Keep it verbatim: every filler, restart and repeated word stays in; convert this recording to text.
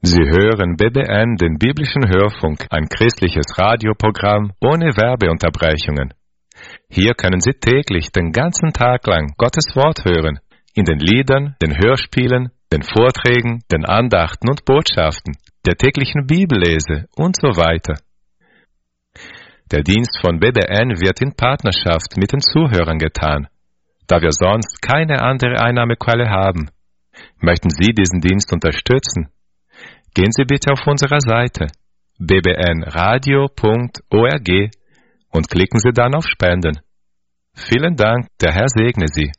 Sie hören B B N, den biblischen Hörfunk, ein christliches Radioprogramm ohne Werbeunterbrechungen. Hier können Sie täglich den ganzen Tag lang Gottes Wort hören, in den Liedern, den Hörspielen, den Vorträgen, den Andachten und Botschaften, der täglichen Bibellese und so weiter. Der Dienst von B B N wird in Partnerschaft mit den Zuhörern getan, da wir sonst keine andere Einnahmequelle haben. Möchten Sie diesen Dienst unterstützen? Gehen Sie bitte auf unsere Seite b b n radio punkt org und klicken Sie dann auf Spenden. Vielen Dank, der Herr segne Sie.